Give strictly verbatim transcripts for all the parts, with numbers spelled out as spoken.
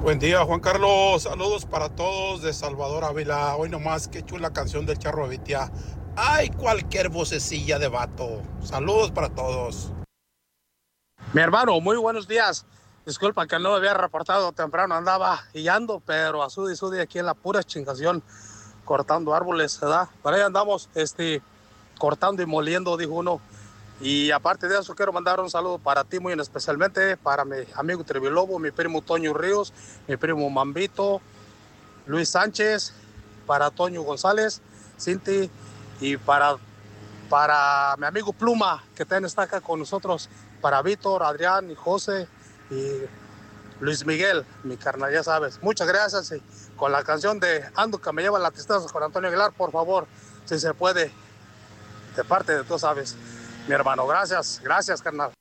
Buen día, Juan Carlos. Saludos para todos de Salvador Ávila. Hoy nomás, qué chula canción del Charro Avitia. Ay, cualquier vocecilla de vato. Saludos para todos. Mi hermano, muy buenos días. Disculpa que no me había reportado temprano, andaba guiando, pero a sudi sudi aquí en la pura chingación, cortando árboles, ¿verdad? Por ahí andamos, este, cortando y moliendo, dijo uno. Y aparte de eso, quiero mandar un saludo para ti, muy especialmente para mi amigo Trivilobo, mi primo Toño Ríos, mi primo Mambito, Luis Sánchez, para Toño González, Cinti, y para, para mi amigo Pluma, que también está acá con nosotros, para Víctor, Adrián y José y Luis Miguel, mi carnal, ya sabes. Muchas gracias. Y con la canción de Ando que me lleva la tristeza con Antonio Aguilar, por favor, si se puede, de parte de tú sabes. Mi hermano, gracias, gracias, carnal.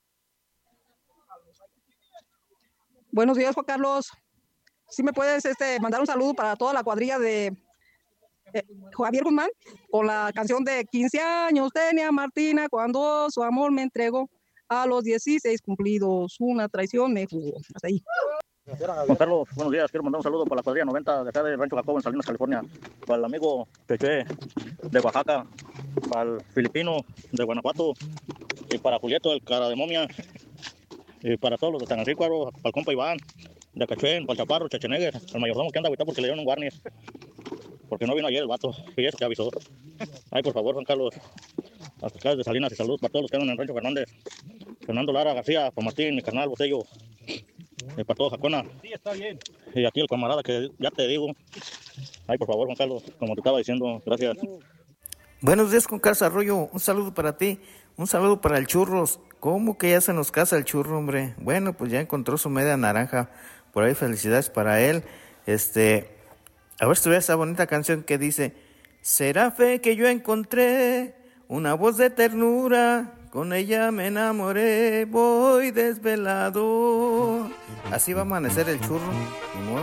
Buenos días, Juan Carlos. Si me puedes este, mandar un saludo para toda la cuadrilla de eh, Javier Guzmán, con la canción de quince años tenía Martina cuando su amor me entregó, a los dieciséis cumplidos una traición me jugó. Hasta ahí. Juan Carlos, buenos días. Quiero mandar un saludo para la cuadrilla noventa de acá del Rancho Jacobo en Salinas, California. Para el amigo Peche de Oaxaca, para el filipino de Guanajuato, y para Julieto, el cara de momia, y para todos los de San Enrico, para el compa Iván, de Acachuén, para el Chaparro, Chechenegger, el mayordomo que anda ahorita porque le dieron un warning, porque no vino ayer el vato, y eso que avisó. Ay, por favor, Juan Carlos, hasta acá de Salinas y saludos para todos los que andan en el Rancho Fernández. Fernando Lara García, para Martín, mi carnal Botello, y para todos, Jacona. Sí, está bien. Y aquí el camarada que ya te digo. Ay, por favor, Juan Carlos, como te estaba diciendo, gracias. Buenos días, con Carlos Arroyo. Un saludo para ti. Un saludo para el Churros. ¿Cómo que ya se nos casa el churro, hombre? Bueno, pues ya encontró su media naranja. Por ahí felicidades para él. Este, a ver si tuviera esa bonita canción que dice: será fe que yo encontré una voz de ternura, con ella me enamoré, voy desvelado. Así va a amanecer el churro.